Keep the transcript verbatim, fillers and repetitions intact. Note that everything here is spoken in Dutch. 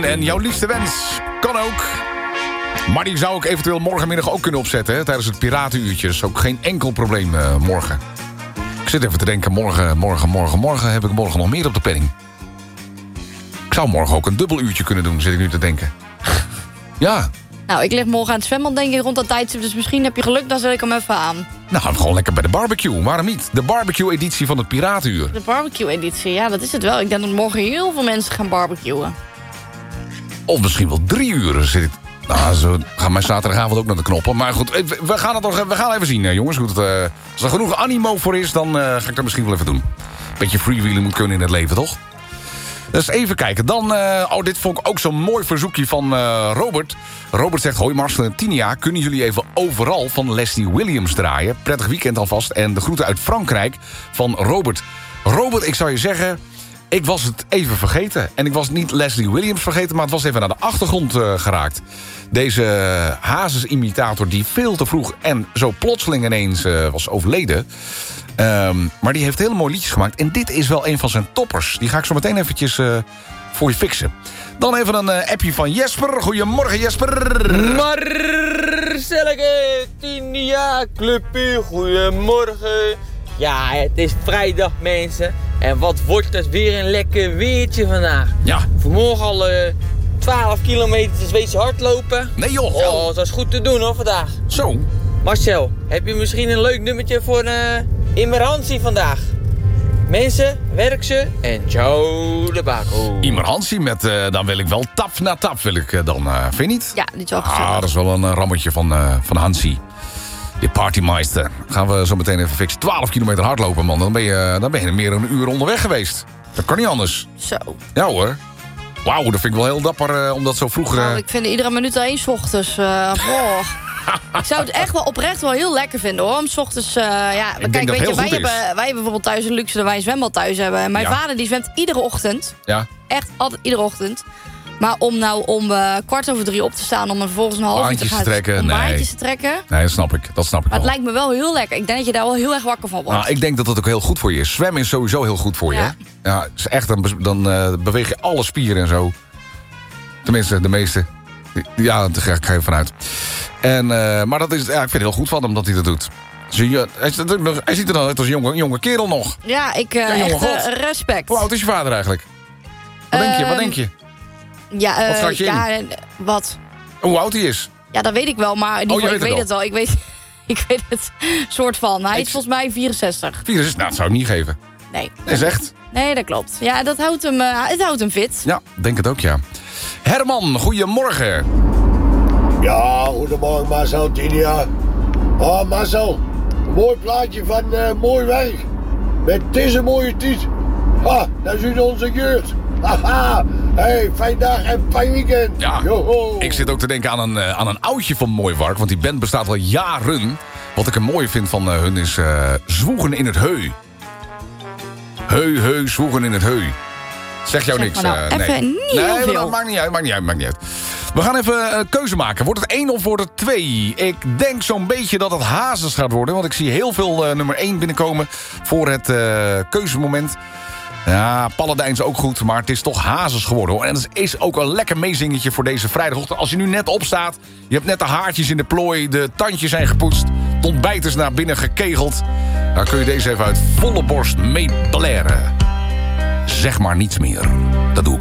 En jouw liefste wens kan ook. Maar die zou ik eventueel morgenmiddag ook kunnen opzetten. Hè, tijdens het piratenuurtje. Dat is ook geen enkel probleem uh, morgen. Ik zit even te denken, morgen, morgen, morgen, morgen... heb ik morgen nog meer op de penning. Ik zou morgen ook een dubbel uurtje kunnen doen, zit ik nu te denken. Ja. Nou, ik lig morgen aan het zwembad, denk ik, rond dat tijdstip. Dus misschien heb je geluk, dan zet ik hem even aan. Nou, gewoon lekker bij de barbecue. Waarom niet? De barbecue-editie van het Piratenuur. De barbecue-editie, ja, dat is het wel. Ik denk dat morgen heel veel mensen gaan barbecuen. Of misschien wel drie uur zit ik... Nou, ze gaan mij zaterdagavond ook naar de knoppen. Maar goed, we gaan het nog we gaan even zien, jongens. Goed, uh, als er genoeg animo voor is, dan uh, ga ik dat misschien wel even doen. Beetje freewheelen moet kunnen in het leven, toch? Dus even kijken. Dan, uh, oh, dit vond ik ook zo'n mooi verzoekje van uh, Robert. Robert zegt, hoi Marcel en Tinia, kunnen jullie even overal van Leslie Williams draaien? Prettig weekend alvast. En de groeten uit Frankrijk van Robert. Robert, ik zou je zeggen, ik was het even vergeten. En ik was niet Leslie Williams vergeten, maar het was even naar de achtergrond uh, geraakt. Deze uh, Hazes-imitator die veel te vroeg en zo plotseling ineens uh, was overleden. Um, maar die heeft hele mooie liedjes gemaakt. En dit is wel een van zijn toppers. Die ga ik zo meteen eventjes uh, voor je fixen. Dan even een uh, appje van Jesper. Goedemorgen Jesper. Marcelleke, Tinia, clubje, goedemorgen. Ja, het is vrijdag mensen. En wat wordt het weer een lekker weertje vandaag. Ja. Vanmorgen al uh, twaalf kilometer de Zweedse hardlopen. Nee joh. Oh, dat was goed te doen hoor vandaag. Zo. Marcel, heb je misschien een leuk nummertje voor uh, Immerantie vandaag? Mensen, werk ze en ciao de bako. Imer Hansie met, uh, dan wil ik wel tap na tap, wil ik uh, dan, uh, vind je niet? Ja, dit is wel gezellig. Ah, dat is wel een uh, rammetje van, uh, van Hansie. Die partymeister. Gaan we zo meteen even fixen. twaalf kilometer hardlopen, man. Dan ben je, dan ben je meer dan een uur onderweg geweest. Dat kan niet anders. Zo. Ja hoor. Wauw, dat vind ik wel heel dapper uh, om dat zo vroeg... Uh... Nou, ik vind iedere minuut er één 's ochtends. Uh, ik zou het echt wel oprecht wel heel lekker vinden hoor. Om 's ochtends, uh, ja, Ik kijk, weet je, wij hebben, is. wij hebben bijvoorbeeld thuis een luxe dat wij een zwembad thuis hebben. En mijn Ja. vader die zwemt iedere ochtend. Ja. Echt altijd iedere ochtend. Maar om nou om uh, kwart over drie op te staan, om er vervolgens een half uur te Baantjes gaan te trekken, om nee. baantjes te trekken. Nee, dat snap ik. Dat snap ik Maar het wel. lijkt me wel heel lekker. Ik denk dat je daar wel heel erg wakker van wordt. Nou, ik denk dat dat ook heel goed voor je is. Zwemmen is sowieso heel goed voor je. Ja. Hè? Ja, het is echt, dan, be- dan uh, beweeg je alle spieren en zo. Tenminste, de meeste. Ja, daar ga ik even vanuit. En, uh, maar dat is, ja, ik vind het heel goed van hem dat hij dat doet. Zie je, hij, ziet er, hij ziet er dan uit als een jonge, jonge kerel nog. Ja, ik uh, Ja, jongen, echt uh, God. respect. Hoe oud is je vader eigenlijk? Wat denk je? Wat Ehm, denk je? Ja, uh, Wat schat je in? ja, en, wat? Hoe oud hij is? Ja, dat weet ik wel, maar in ieder Oh, je geval, ik weet weet het het wel. Ik weet, ik weet het soort van. Hij Ik- is volgens mij vierenzestig. Virus, nou, dat zou ik niet geven. Nee. Dat is echt. Nee, dat klopt. Ja, dat houdt hem, uh, het houdt hem fit. Ja, denk het ook, ja. Herman, goedemorgen. Ja, goedemorgen Marcel, Tinia. Oh Marcel, een mooi plaatje van uh, mooi werk. Met deze mooie tiet. Ha, dat is onze Geurt. Haha, hey, fijn dag en fijn weekend. Ja, Joho. ik zit ook te denken aan een, uh, aan een oudje van Mooi Wark. Want die band bestaat al jaren. Wat ik er mooi vind van uh, hun is uh, Zwoegen in het Heu. Heu, heu, zwoegen in het Heu. Zeg jou Zeg niks. maar nou, uh, even nee. niet nee, heel maar veel. dat maakt niet uit, maakt niet uit, maakt niet uit. We gaan even een keuze maken. Wordt het één of wordt het twee? Ik denk zo'n beetje dat het Hazes gaat worden. Want ik zie heel veel uh, nummer één binnenkomen voor het uh, keuzemoment. Ja, Paladijn is ook goed, maar het is toch Hazes geworden, hoor. En dat is ook een lekker meezingetje voor deze vrijdagochtend. Als je nu net opstaat, je hebt net de haartjes in de plooi, de tandjes zijn gepoetst, het ontbijt is naar binnen gekegeld, dan kun je deze even uit volle borst mee blaren. Zeg maar niets meer. Dat doe ik.